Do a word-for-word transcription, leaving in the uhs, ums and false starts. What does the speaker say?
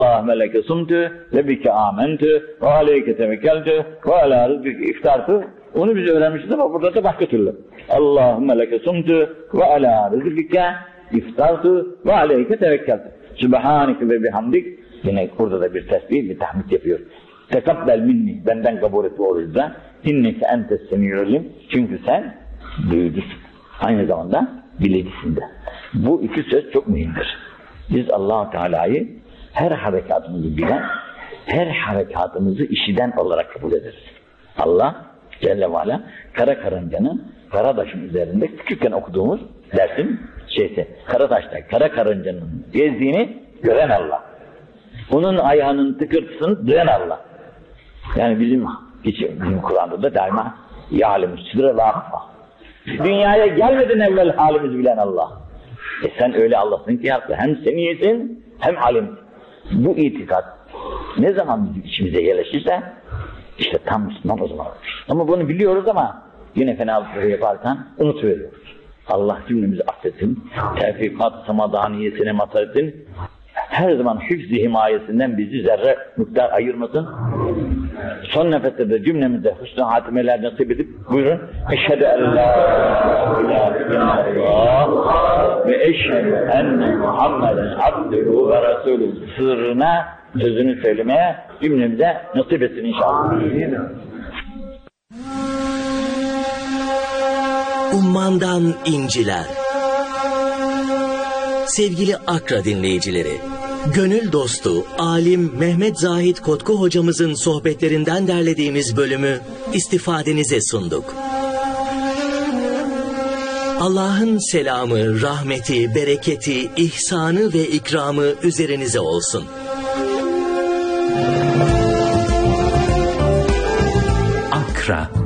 Allahümme leke sumtu ve bike amentu ve aleyke tevekkeltu ve ala rızkike iftartu. Onu biz öğrenmişiz ama burada da başka türlü. Allahümme leke sumtu ve ala rızkike iftartu ve aleyke tevekkeltu. Sübhaneke ve bihamdik. Yine burada da bir tesbih, bir tahmid yapıyor. Tekabbel minni, benden kabul et bu oruçta. İnneke entes semiyulim. Çünkü sen büyüdüsün. Aynı zamanda bilicisin de. Bu iki söz çok mühimdir. Biz Allah-u Teala'yı her harekatımızı bilen, her harekatımızı işiden olarak kabul ederiz. Allah Celle ve Ala, kara karıncanın Karataş'ın üzerinde küçükken okuduğumuz dersin şeysi, Karataş'ta kara karıncanın gezdiğini gören Allah. Onun ayağının tıkırtısını duyan Allah. Yani bizim, bizim Kur'an'da da daima yâlim-i sırrı lâhfa. Dünyaya gelmeden evvel halimizi bilen Allah. E sen öyle Allah'sın ki yaptı. Hem semiyesin hem alimsin. Bu itikat ne zaman bizim içimize yerleşirse işte tam Müslüman o zaman olur. Ama bunu biliyoruz ama yine fenalıkları yaparken unutuyoruz. Allah cümlemizi affetsin. Tevfikat samadaniyesine mazhar etsin. Her zaman hifz-i himayesinden bizi zerre miktar ayırmasın. Son nefeste de cümlemize husn-ı hatimeler nasip edip buyurun. Eşhedü en la ilahe illallah ve eşhedü enne Muhammeden abdühü ve resulü sırrına sözünü söylemeye cümlemize nasip etsin inşallah. Ummandan inciler. Sevgili Akra dinleyicileri, gönül dostu, alim Mehmet Zahid Kotku hocamızın sohbetlerinden derlediğimiz bölümü istifadenize sunduk. Allah'ın selamı, rahmeti, bereketi, ihsanı ve ikramı üzerinize olsun. Akra